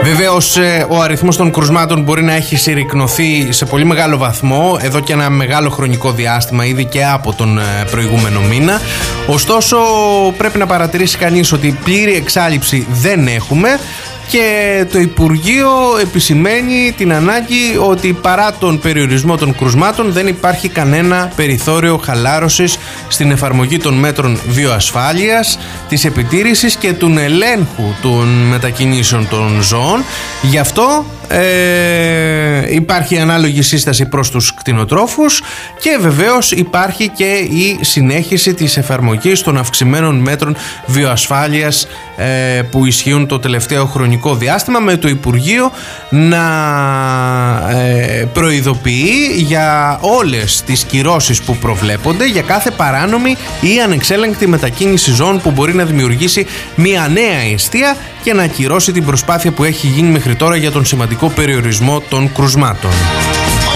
Βεβαίως ο αριθμός των κρουσμάτων μπορεί να έχει συρρικνωθεί σε πολύ μεγάλο βαθμό εδώ και ένα μεγάλο χρονικό διάστημα, ήδη και από τον προηγούμενο μήνα. Ωστόσο πρέπει να παρατηρήσει κανείς ότι πλήρη εξάλειψη δεν έχουμε και το Υπουργείο επισημαίνει την ανάγκη ότι παρά τον περιορισμό των κρουσμάτων δεν υπάρχει κανένα περιθώριο χαλάρωσης στην εφαρμογή των μέτρων βιοασφάλειας, της επιτήρησης και του ελέγχου των μετακινήσεων των ζώων. Γι' αυτό υπάρχει ανάλογη σύσταση προς τους κτηνοτρόφους και βεβαίως υπάρχει και η συνέχιση της εφαρμογής των αυξημένων μέτρων βιοασφάλειας που ισχύουν το τελευταίο χρονικό διάστημα, με το Υπουργείο να προειδοποιεί για όλες τις κυρώσεις που προβλέπονται για κάθε παράνομη ή ανεξέλεγκτη μετακίνηση ζώων που μπορεί να δημιουργήσει μια νέα εστία και να ακυρώσει την προσπάθεια που έχει γίνει μέχρι τώρα για τον σημαντικό περιορισμό των κρουσμάτων.